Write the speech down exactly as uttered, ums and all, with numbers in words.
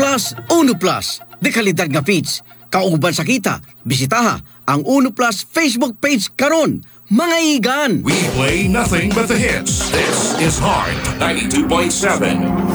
Plus, Uno Plus. De kalidad nga feeds. Kauban sa kita, bisitaha ang Uno Plus Facebook page karon. Mga igan! We play nothing but the hits. This is Heart ninety-two point seven.